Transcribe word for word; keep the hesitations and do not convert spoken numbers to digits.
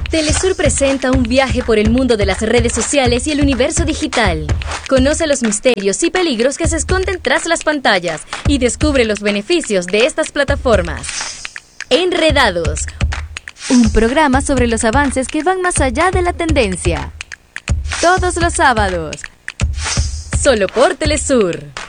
Telesur presenta un viaje por el mundo de las redes sociales y el universo digital. Conoce los misterios y peligros que se esconden tras las pantallas y descubre los beneficios de estas plataformas. Enredados, un programa sobre los avances que van más allá de la tendencia. Todos los sábados, solo por Telesur.